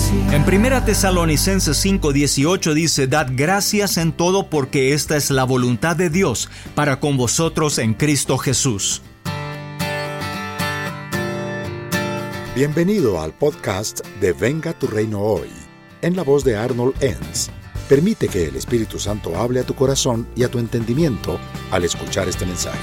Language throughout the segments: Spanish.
En 1 Tesalonicenses 5:18 dice: Dad gracias en todo, porque esta es la voluntad de Dios para con vosotros en Cristo Jesús. Bienvenido al podcast de Venga tu Reino Hoy, en la voz de Arnold Enns. Permite que el Espíritu Santo hable a tu corazón y a tu entendimiento al escuchar este mensaje.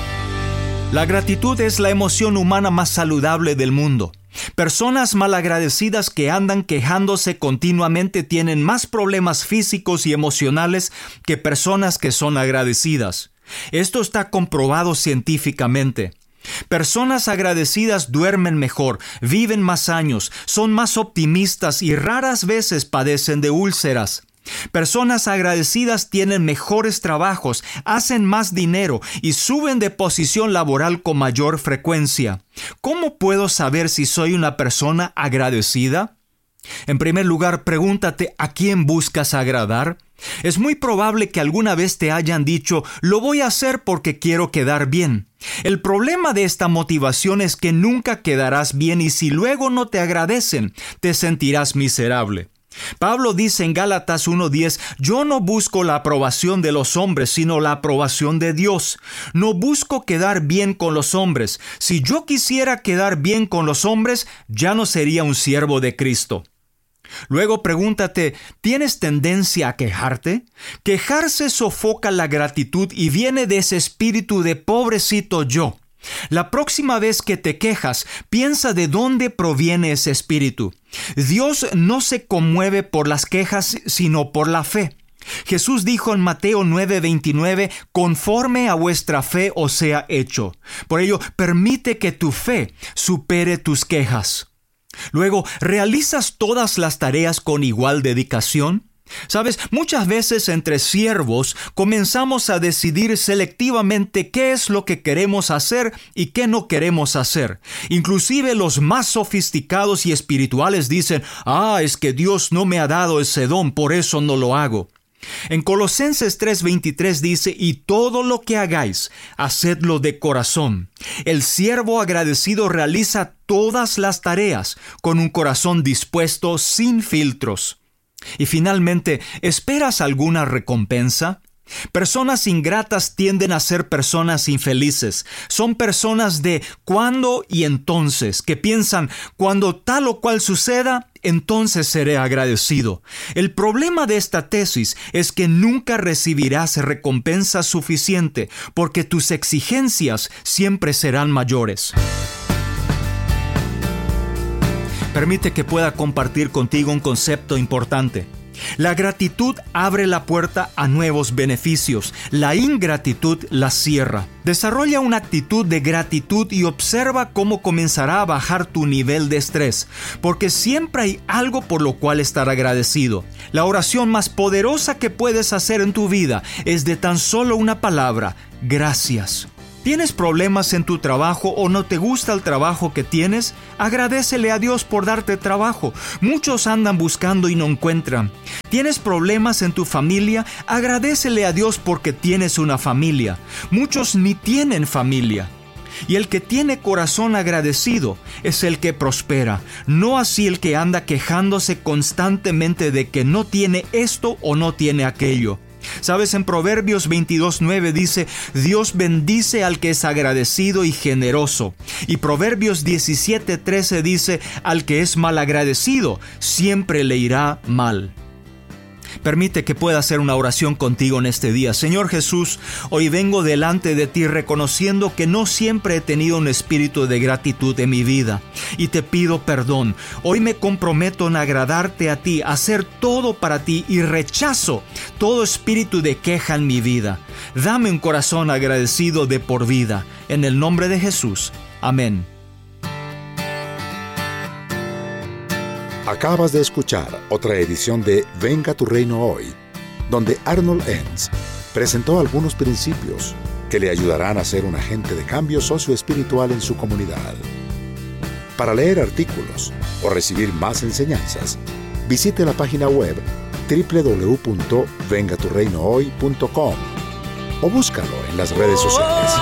La gratitud es la emoción humana más saludable del mundo. Personas malagradecidas que andan quejándose continuamente tienen más problemas físicos y emocionales que personas que son agradecidas. Esto está comprobado científicamente. Personas agradecidas duermen mejor, viven más años, son más optimistas y raras veces padecen de úlceras. Personas agradecidas tienen mejores trabajos, hacen más dinero y suben de posición laboral con mayor frecuencia. ¿Cómo puedo saber si soy una persona agradecida? En primer lugar, pregúntate ¿a quién buscas agradar? Es muy probable que alguna vez te hayan dicho: lo voy a hacer porque quiero quedar bien. El problema de esta motivación es que nunca quedarás bien y si luego no te agradecen, te sentirás miserable. Pablo dice en Gálatas 1:10: yo no busco la aprobación de los hombres, sino la aprobación de Dios. No busco quedar bien con los hombres. Si yo quisiera quedar bien con los hombres, ya no sería un siervo de Cristo. Luego pregúntate, ¿tienes tendencia a quejarte? Quejarse sofoca la gratitud y viene de ese espíritu de pobrecito yo. La próxima vez que te quejas, piensa de dónde proviene ese espíritu. Dios no se conmueve por las quejas, sino por la fe. Jesús dijo en Mateo 9:29, conforme a vuestra fe os sea hecho. Por ello, permite que tu fe supere tus quejas. Luego, ¿realizas todas las tareas con igual dedicación? Sabes, muchas veces entre siervos comenzamos a decidir selectivamente qué es lo que queremos hacer y qué no queremos hacer. Inclusive los más sofisticados y espirituales dicen: es que Dios no me ha dado ese don, por eso no lo hago. En Colosenses 3:23 dice: y todo lo que hagáis, hacedlo de corazón. El siervo agradecido realiza todas las tareas con un corazón dispuesto, sin filtros. Y finalmente, ¿esperas alguna recompensa? Personas ingratas tienden a ser personas infelices. Son personas de cuándo y entonces, que piensan: cuando tal o cual suceda, entonces seré agradecido. El problema de esta tesis es que nunca recibirás recompensa suficiente, porque tus exigencias siempre serán mayores. Permite que pueda compartir contigo un concepto importante. La gratitud abre la puerta a nuevos beneficios. La ingratitud la cierra. Desarrolla una actitud de gratitud y observa cómo comenzará a bajar tu nivel de estrés, porque siempre hay algo por lo cual estar agradecido. La oración más poderosa que puedes hacer en tu vida es de tan solo una palabra: gracias. ¿Tienes problemas en tu trabajo o no te gusta el trabajo que tienes? Agradécele a Dios por darte trabajo. Muchos andan buscando y no encuentran. ¿Tienes problemas en tu familia? Agradécele a Dios porque tienes una familia. Muchos ni tienen familia. Y el que tiene corazón agradecido es el que prospera, no así el que anda quejándose constantemente de que no tiene esto o no tiene aquello. Sabes, en Proverbios 22:9 dice: Dios bendice al que es agradecido y generoso. Y Proverbios 17:13 dice: al que es malagradecido, siempre le irá mal. Permite que pueda hacer una oración contigo en este día. Señor Jesús, hoy vengo delante de ti reconociendo que no siempre he tenido un espíritu de gratitud en mi vida y te pido perdón. Hoy me comprometo en agradarte a ti, hacer todo para ti y rechazo todo espíritu de queja en mi vida. Dame un corazón agradecido de por vida. En el nombre de Jesús. Amén. Acabas de escuchar otra edición de Venga tu Reino Hoy, donde Arnold Enns presentó algunos principios que le ayudarán a ser un agente de cambio socioespiritual en su comunidad. Para leer artículos o recibir más enseñanzas, visite la página web www.vengaturreinohoy.com o búscalo en las redes sociales.